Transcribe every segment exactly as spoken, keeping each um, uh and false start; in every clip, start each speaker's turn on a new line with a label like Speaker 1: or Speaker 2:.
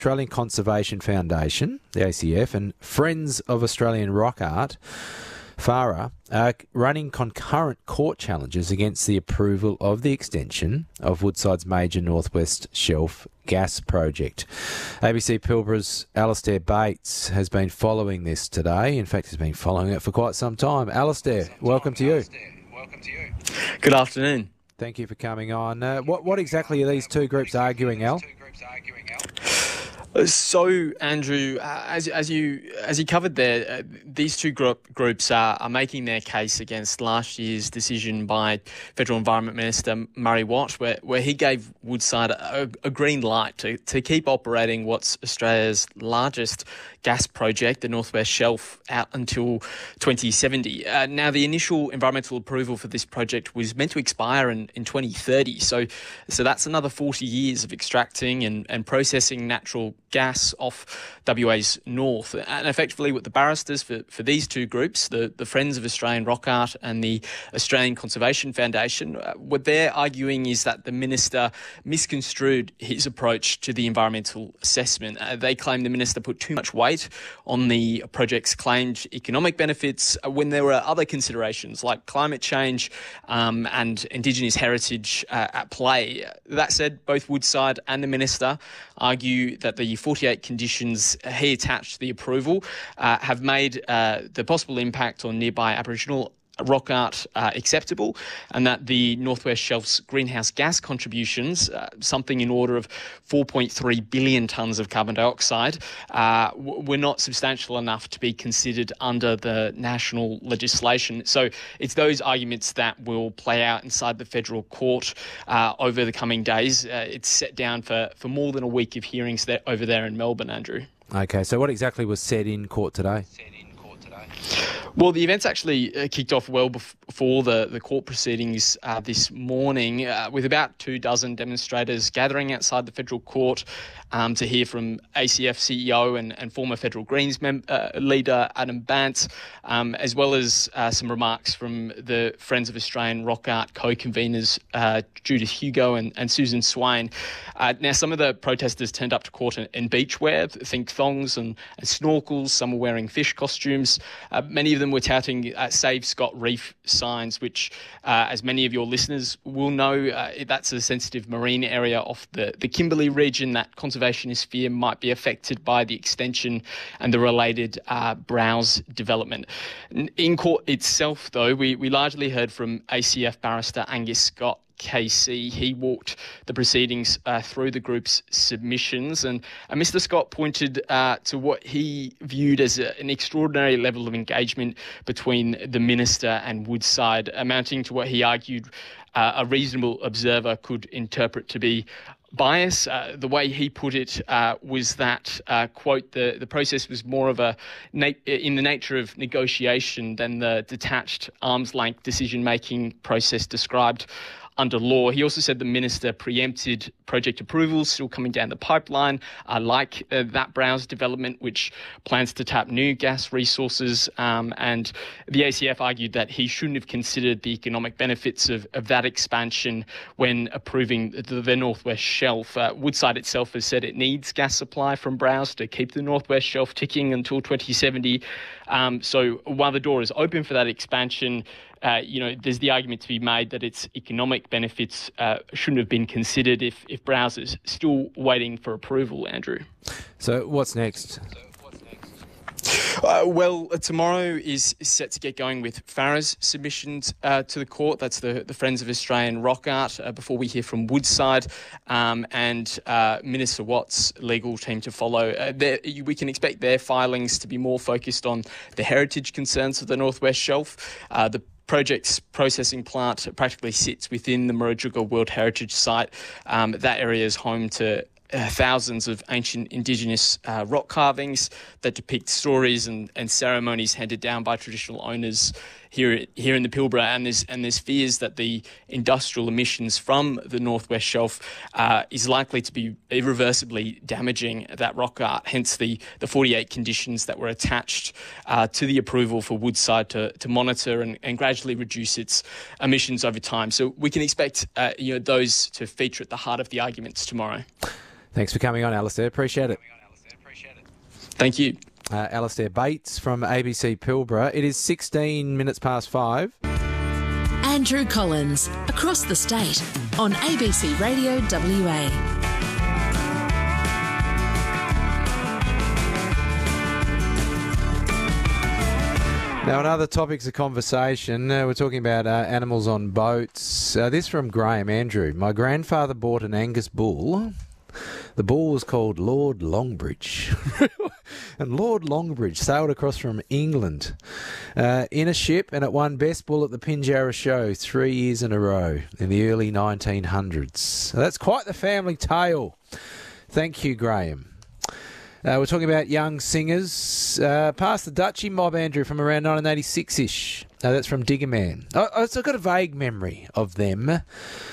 Speaker 1: Australian Conservation Foundation, the A C F, and Friends of Australian Rock Art, FARA, are running concurrent court challenges against the approval of the extension of Woodside's major Northwest Shelf gas project. A B C Pilbara's Alastair Bates has been following this today. In fact, he's been following it for quite some time. Alastair, welcome to you.
Speaker 2: Welcome to you. Good afternoon.
Speaker 1: Thank you for coming on. Uh, what, what exactly are these two groups arguing, Al?
Speaker 2: So, Andrew, uh, as as you as you covered there, uh, these two group, groups are, are making their case against last year's decision by Federal Environment Minister Murray Watt, where, where he gave Woodside a, a green light to, to keep operating what's Australia's largest gas project, the Northwest Shelf, out until twenty seventy. Uh, now, the initial environmental approval for this project was meant to expire in, in twenty thirty, so so that's another forty years of extracting and, and processing natural gas off W A's north. And effectively what the barristers for, for these two groups, the, the Friends of Australian Rock Art and the Australian Conservation Foundation, uh, what they're arguing is that the minister misconstrued his approach to the environmental assessment. Uh, they claim the minister put too much weight on the project's claimed economic benefits uh, when there were other considerations like climate change um, and Indigenous heritage uh, at play. That said, both Woodside and the minister argue that the forty-eight conditions he attached to the approval uh, have made uh, the possible impact on nearby Aboriginal rock art uh, acceptable, and that the Northwest Shelf's greenhouse gas contributions, uh, something in order of four point three billion tonnes of carbon dioxide, uh, w- were not substantial enough to be considered under the national legislation. So it's those arguments that will play out inside the federal court uh, over the coming days. Uh, it's set down for, for more than a week of hearings there, over there in Melbourne, Andrew.
Speaker 1: Okay, so what exactly was said in court today?
Speaker 2: Well, the event's actually uh, kicked off well before the, the court proceedings uh, this morning, uh, with about two dozen demonstrators gathering outside the federal court um, to hear from A C F C E O and, and former Federal Greens mem- uh, leader Adam Bandt, um, as well as uh, some remarks from the Friends of Australian Rock Art co-conveners uh, Judith Hugo and, and Susan Swain. Uh, now, some of the protesters turned up to court in, in beachwear, think thongs and, and snorkels. Some were wearing fish costumes. Uh, many of them were touting uh, Save Scott Reef signs, which, uh, as many of your listeners will know, uh, that's a sensitive marine area off the, the Kimberley Ridge, and that conservationist fear might be affected by the extension and the related uh, Browse development. In court itself, though, we, we largely heard from A C F barrister Angus Scott K C. He walked the proceedings uh, through the group's submissions, and uh, Mister Scott pointed uh, to what he viewed as a, an extraordinary level of engagement between the minister and Woodside, amounting to what he argued uh, a reasonable observer could interpret to be bias. Uh, the way he put it uh, was that, uh, quote, the, the process was more of a na- in the nature of negotiation than the detached arm's-length decision-making process described under law. He also said the minister preempted project approvals still coming down the pipeline, uh, like uh, that Browse development, which plans to tap new gas resources. Um, and the A C F argued that he shouldn't have considered the economic benefits of, of that expansion when approving the, the Northwest Shelf. Uh, Woodside itself has said it needs gas supply from Browse to keep the Northwest Shelf ticking until twenty seventy. Um, so while the door is open for that expansion, Uh, you know, there's the argument to be made that its economic benefits uh, shouldn't have been considered if, if Browse is still waiting for approval, Andrew.
Speaker 1: So what's next?
Speaker 2: Uh, well, uh, tomorrow is, is set to get going with FARA's submissions uh, to the court. That's the, the Friends of Australian Rock Art, uh, before we hear from Woodside, um, and uh, Minister Watt's legal team to follow. Uh, we can expect their filings to be more focused on the heritage concerns of the Northwest Shelf. Uh, the project's processing plant practically sits within the Murujuga World Heritage Site. Um, that area is home to Uh, thousands of ancient Indigenous uh, rock carvings that depict stories and, and ceremonies handed down by traditional owners here here in the Pilbara, and there's and there's fears that the industrial emissions from the Northwest Shelf uh, is likely to be irreversibly damaging that rock art. Hence the the forty-eight conditions that were attached uh, to the approval for Woodside to to monitor and, and gradually reduce its emissions over time. So we can expect uh, you know those to feature at the heart of the arguments tomorrow.
Speaker 1: Thanks for coming on, Alistair. Appreciate it.
Speaker 2: Thank you.
Speaker 1: Uh, Alistair Bates from A B C Pilbara. It is sixteen minutes past five.
Speaker 3: Andrew Collins, across the state, on A B C Radio W A.
Speaker 1: Now, on other topics of conversation, uh, we're talking about uh, animals on boats. Uh, this from Graham Andrew. My grandfather bought an Angus bull. The bull was called Lord Longbridge. And Lord Longbridge sailed across from England uh, in a ship, and it won Best Bull at the Pinjarra Show three years in a row in the early nineteen hundreds. So that's quite the family tale. Thank you, Graham. Uh, we're talking about young singers. Uh, past the Dutchie mob, Andrew, from around nineteen eighty-six-ish. Uh, that's from Digger Man. I, I've got a vague memory of them.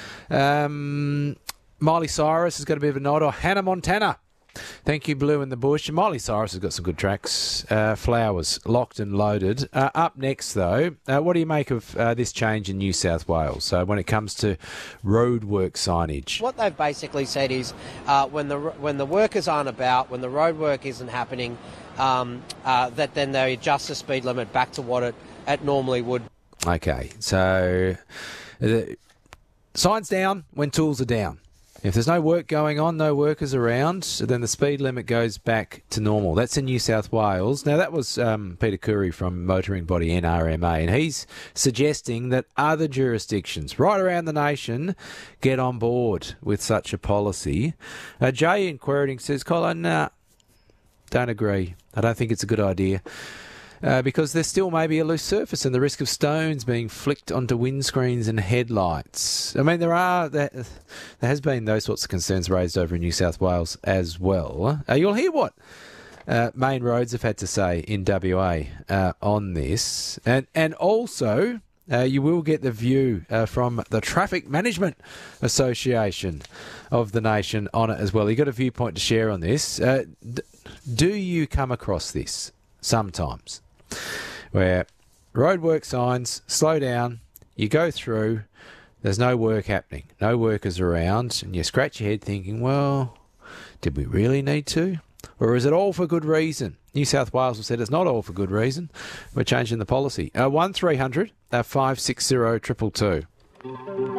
Speaker 1: Um, Miley Cyrus has got a bit of a nod, or Hannah Montana. Thank you, Blue in the Bush. Miley Cyrus has got some good tracks. Uh, Flowers, Locked and Loaded. Uh, up next, though, uh, what do you make of uh, this change in New South Wales? So when it comes to roadwork signage,
Speaker 4: what they've basically said is uh, when the when the workers aren't about, when the roadwork isn't happening, um, uh, that then they adjust the speed limit back to what it, it normally would.
Speaker 1: Okay, so uh, signs down when tools are down. If there's no work going on, no workers around, then the speed limit goes back to normal. That's in New South Wales. Now, that was um, Peter Curry from motoring body N R M A, and he's suggesting that other jurisdictions right around the nation get on board with such a policy. Uh, Jay in Queriting says, Colin, nah, don't agree. I don't think it's a good idea. Uh, because there still may be a loose surface and the risk of stones being flicked onto windscreens and headlights. I mean, there are there, there has been those sorts of concerns raised over in New South Wales as well. Uh, you'll hear what uh, Main Roads have had to say in W A uh, on this, and and also uh, you will get the view uh, from the Traffic Management Association of the nation on it as well. You've got a viewpoint to share on this. Uh, d- do you come across this sometimes, where roadwork signs, slow down, you go through, there's no work happening, no workers around, and you scratch your head thinking, well, did we really need to? Or is it all for good reason? New South Wales have said it's not all for good reason. We're changing the policy. Uh, one three hundred, uh, five six zero, two two two.